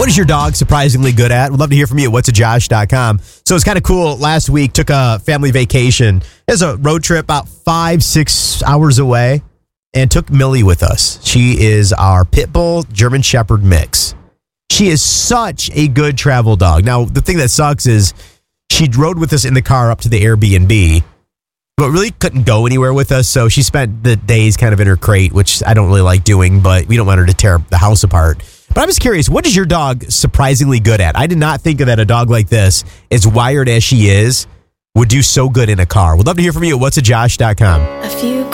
What is your dog surprisingly good at? We'd love to hear from you at whatsajosh.com. So it's kind of cool. Last week, took a family vacation. It was a road trip about 5-6 hours away and took Millie with us. She is our pit bull German Shepherd mix. She is such a good travel dog. Now, the thing that sucks is she rode with us in the car up to the Airbnb, but really couldn't go anywhere with us. So she spent the days kind of in her crate, which I don't really like doing, but we don't want her to tear the house apart. But I was curious, what is your dog surprisingly good at? I did not think that a dog like this, as wired as she is, would do so good in a car. We'd love to hear from you at whatsajosh.com. A few